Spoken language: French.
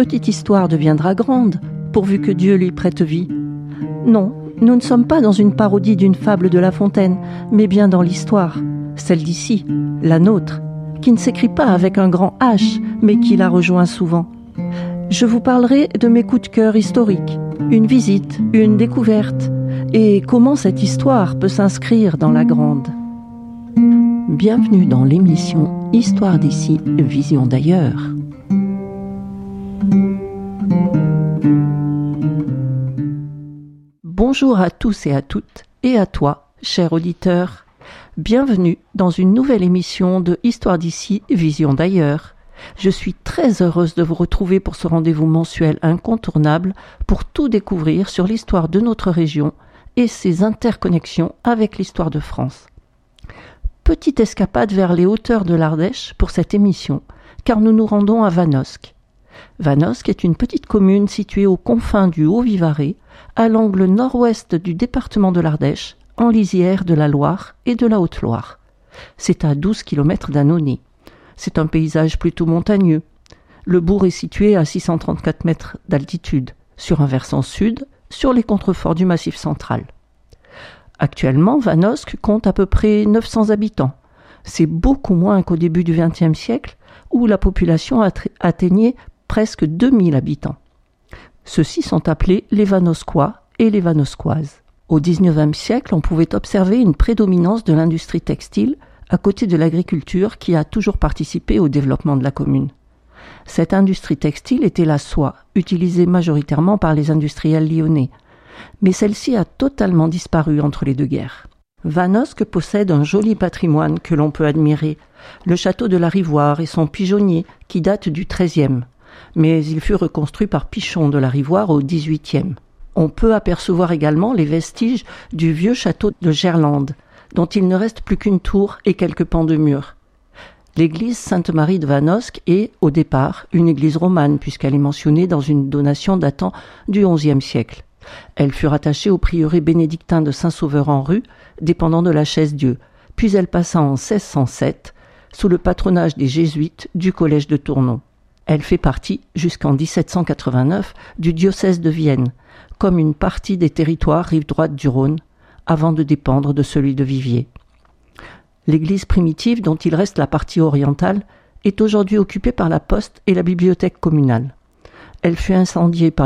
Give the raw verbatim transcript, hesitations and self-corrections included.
petite histoire deviendra grande, pourvu que Dieu lui prête vie. Non, nous ne sommes pas dans une parodie d'une fable de La Fontaine, mais bien dans l'histoire, celle d'ici, la nôtre, qui ne s'écrit pas avec un grand H, mais qui la rejoint souvent. Je vous parlerai de mes coups de cœur historiques, une visite, une découverte, et comment cette histoire peut s'inscrire dans la grande. Bienvenue dans l'émission Histoire d'ici, Vision d'ailleurs. Bonjour à tous et à toutes, et à toi, cher auditeur. Bienvenue dans une nouvelle émission de Histoire d'ici, Vision d'ailleurs. Je suis très heureuse de vous retrouver pour ce rendez-vous mensuel incontournable pour tout découvrir sur l'histoire de notre région et ses interconnexions avec l'histoire de France. Petite escapade vers les hauteurs de l'Ardèche pour cette émission, car nous nous rendons à Vanosque. Vanosque est une petite commune située aux confins du Haut-Vivarais, à l'angle nord-ouest du département de l'Ardèche, en lisière de la Loire et de la Haute-Loire. C'est à douze kilomètres d'Annonay. C'est un paysage plutôt montagneux. Le bourg est situé à six cent trente-quatre mètres d'altitude, sur un versant sud, sur les contreforts du Massif central. Actuellement, Vanosque compte à peu près neuf cents habitants. C'est beaucoup moins qu'au début du vingtième siècle, où la population atteignait presque deux mille habitants. Ceux-ci sont appelés les Vanoscois et les Vanoscoises. Au dix-neuvième siècle, on pouvait observer une prédominance de l'industrie textile à côté de l'agriculture qui a toujours participé au développement de la commune. Cette industrie textile était la soie, utilisée majoritairement par les industriels lyonnais, mais celle-ci a totalement disparu entre les deux guerres. Vanosque possède un joli patrimoine que l'on peut admirer, le château de la Rivoire et son pigeonnier qui date du treizième, mais il fut reconstruit par Pichon de la Rivoire au dix-huitième. On peut apercevoir également les vestiges du vieux château de Gerlande, dont il ne reste plus qu'une tour et quelques pans de murs. L'église Sainte-Marie de Vanosque est, au départ, une église romane, puisqu'elle est mentionnée dans une donation datant du onzième siècle. Elle fut rattachée au prieuré bénédictin de Saint-Sauveur-en-Rue, dépendant de la Chaise-Dieu, puis elle passa en seize cent sept, sous le patronage des jésuites du collège de Tournon. Elle fait partie, jusqu'en dix-sept cent quatre-vingt-neuf, du diocèse de Vienne, comme une partie des territoires rive droite du Rhône, avant de dépendre de celui de Viviers. L'église primitive, dont il reste la partie orientale, est aujourd'hui occupée par la poste et la bibliothèque communale. Elle fut incendiée par